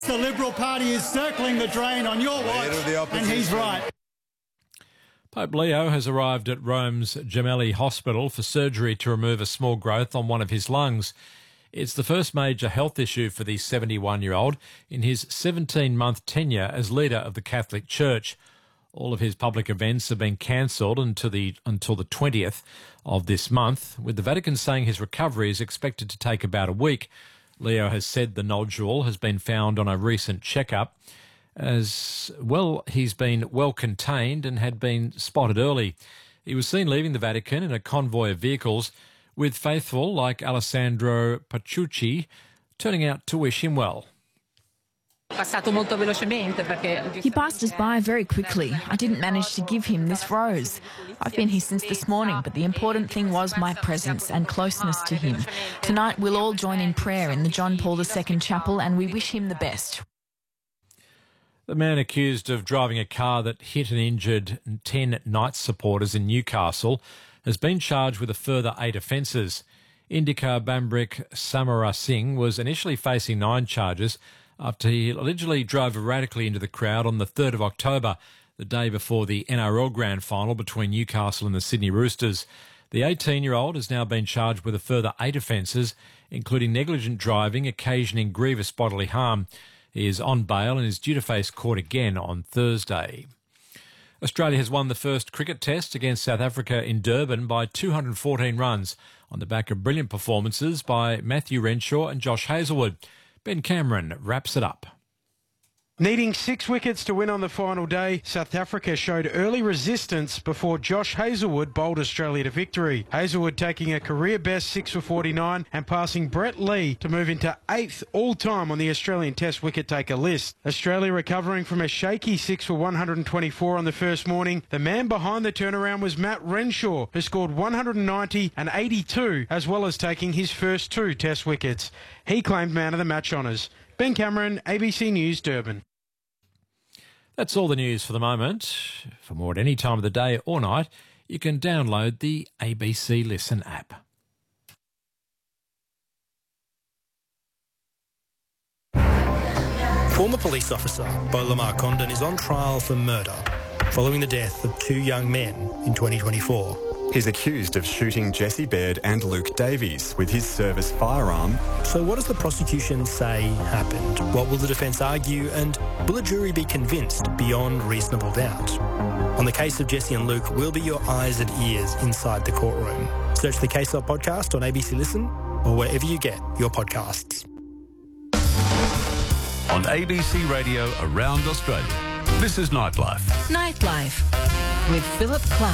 the Liberal Party is circling the drain on your watch, and he's right. Pope Leo has arrived at Rome's Gemelli Hospital for surgery to remove a small growth on one of his lungs. It's the first major health issue for the 71-year-old in his 17-month tenure as leader of the Catholic Church. All of his public events have been cancelled until the 20th of this month, with the Vatican saying his recovery is expected to take about a week. Leo has said the nodule has been found on a recent checkup. As well, he's been well contained and had been spotted early. He was seen leaving the Vatican in a convoy of vehicles, with faithful like Alessandro Paciucci turning out to wish him well. He passed us by very quickly. I didn't manage to give him this rose. I've been here since this morning, but the important thing was my presence and closeness to him. Tonight we'll all join in prayer in the John Paul II Chapel, and we wish him the best. The man accused of driving a car that hit and injured 10 Knights supporters in Newcastle has been charged with a further 8 offences. IndyCar Bambrick Samarasinghe was initially facing 9 charges after he allegedly drove erratically into the crowd on the 3rd of October, the day before the NRL Grand Final between Newcastle and the Sydney Roosters. The 18-year-old has now been charged with a further 8 offences, including negligent driving, occasioning grievous bodily harm. He is on bail and is due to face court again on Thursday. Australia has won the first cricket test against South Africa in Durban by 214 runs on the back of brilliant performances by Matthew Renshaw and Josh Hazlewood. Ben Cameron wraps it up. Needing 6 wickets to win on the final day, South Africa showed early resistance before Josh Hazlewood bowled Australia to victory. Hazlewood taking a career-best 6 for 49 and passing Brett Lee to move into 8th all-time on the Australian Test wicket-taker list. Australia recovering from a shaky 6 for 124 on the first morning. The man behind the turnaround was Matt Renshaw, who scored 190 and 82, as well as taking his first 2 Test wickets. He claimed man of the match honours. Ben Cameron, ABC News, Durban. That's all the news for the moment. For more at any time of the day or night, you can download the ABC Listen app. Former police officer Beau Lamar Condon is on trial for murder following the death of 2 young men in 2024. He's accused of shooting Jesse Baird and Luke Davies with his service firearm. So what does the prosecution say happened? What will the defence argue, and will a jury be convinced beyond reasonable doubt? On the case of Jesse and Luke, we'll be your eyes and ears inside the courtroom. Search the Case Law podcast on ABC Listen or wherever you get your podcasts. On ABC Radio around Australia, this is Nightlife. Nightlife with Philip Clark.